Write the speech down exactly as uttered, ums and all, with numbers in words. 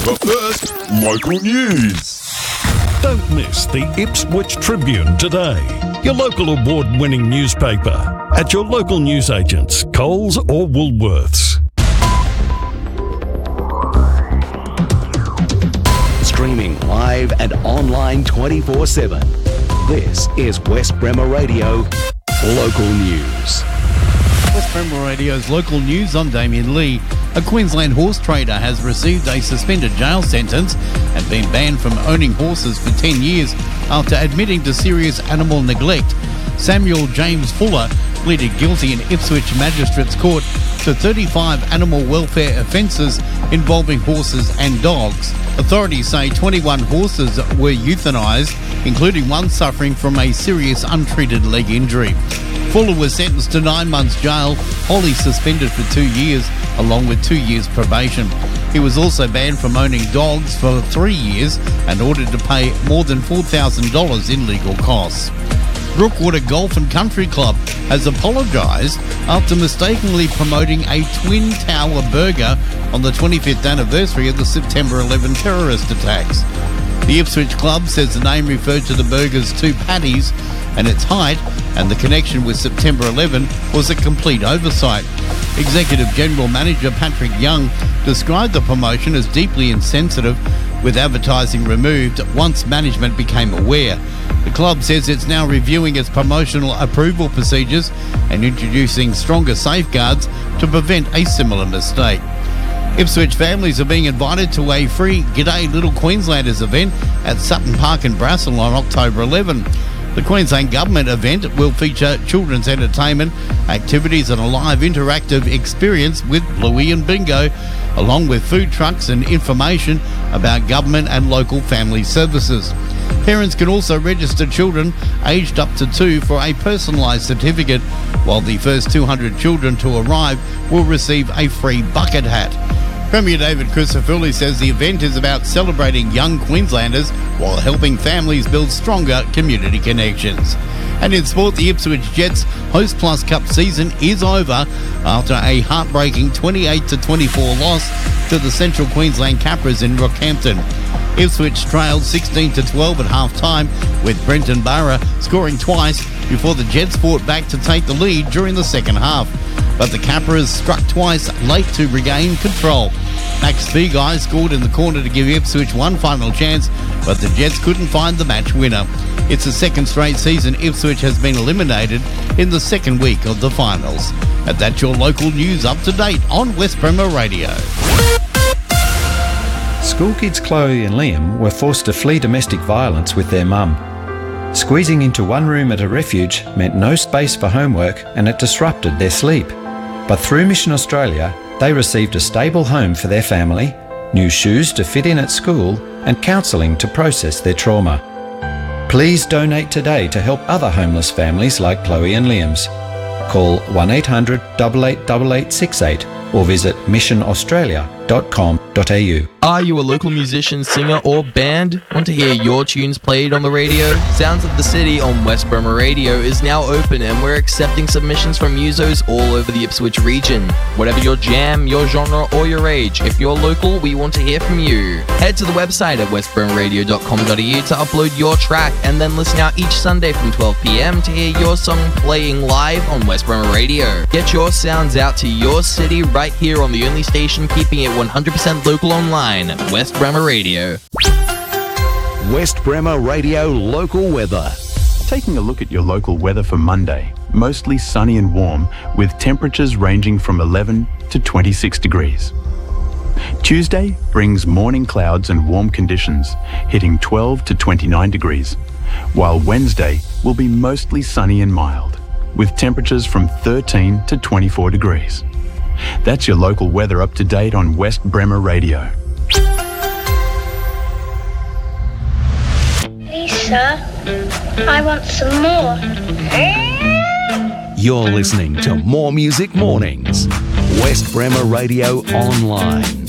But first, local news. Don't miss the Ipswich Tribune today, your local award-winning newspaper, at your local newsagents, Coles or Woolworths. Streaming live and online twenty-four seven. This is West Bremer Radio Local News. West Bremer Radio's local news. I'm Damien Lee. A Queensland horse trader has received a suspended jail sentence and been banned from owning horses for ten years after admitting to serious animal neglect. Samuel James Fuller pleaded guilty in Ipswich Magistrates Court to thirty-five animal welfare offences involving horses and dogs. Authorities say twenty-one horses were euthanised, including one suffering from a serious untreated leg injury. Fuller was sentenced to nine months jail, wholly suspended for two years, along with two years probation. He was also banned from owning dogs for three years and ordered to pay more than four thousand dollars in legal costs. Brookwater Golf and Country Club has apologised after mistakenly promoting a Twin Tower burger on the twenty-fifth anniversary of the September eleventh terrorist attacks. The Ipswich Club says the name referred to the burger's two patties and its height, and the connection with September eleventh was a complete oversight. Executive General Manager Patrick Young described the promotion as deeply insensitive, with advertising removed once management became aware. The club says it's now reviewing its promotional approval procedures and introducing stronger safeguards to prevent a similar mistake. Ipswich families are being invited to a free G'day Little Queenslanders event at Sutton Park in Brassel on October eleventh. The Queensland Government event will feature children's entertainment, activities and a live interactive experience with Bluey and Bingo, along with food trucks and information about government and local family services. Parents can also register children aged up to two for a personalised certificate, while the first two hundred children to arrive will receive a free bucket hat. Premier David Crisafulli says the event is about celebrating young Queenslanders while helping families build stronger community connections. And in sport, the Ipswich Jets Host Plus Cup season is over after a heartbreaking twenty-eight to twenty-four loss to the Central Queensland Capras in Rockhampton. Ipswich trailed sixteen to twelve at half-time, with Brenton Barra scoring twice before the Jets fought back to take the lead during the second half. But the Capras struck twice late to regain control. Max Feagai scored in the corner to give Ipswich one final chance, but the Jets couldn't find the match winner. It's the second straight season Ipswich has been eliminated in the second week of the finals. And that's your local news up to date on West Bremer Radio. School kids Chloe and Liam were forced to flee domestic violence with their mum. Squeezing into one room at a refuge meant no space for homework, and it disrupted their sleep. But through Mission Australia, they received a stable home for their family, new shoes to fit in at school, and counselling to process their trauma. Please donate today to help other homeless families like Chloe and Liam's. Call one eight hundred, eight eight eight eight six eight or visit mission australia dot com dot a u. Are you a local musician, singer or band? Want to hear your tunes played on the radio? Sounds of the City on West Bremer Radio is now open, and we're accepting submissions from musos all over the Ipswich region. Whatever your jam, your genre or your age, if you're local, we want to hear from you. Head to the website at west bremer radio dot com dot a u to upload your track, and then listen out each Sunday from twelve p m to hear your song playing live on West Bremer Radio. Get your sounds out to your city right here on the only station keeping it one hundred percent local online, West Bremer Radio. West Bremer Radio Local Weather. Taking a look at your local weather for Monday, mostly sunny and warm, with temperatures ranging from eleven to twenty-six degrees. Tuesday brings morning clouds and warm conditions, hitting twelve to twenty-nine degrees, while Wednesday will be mostly sunny and mild, with temperatures from thirteen to twenty-four degrees. That's your local weather up to date on West Bremer Radio. Lisa, I want some more. You're listening to More Music Mornings. West Bremer Radio Online.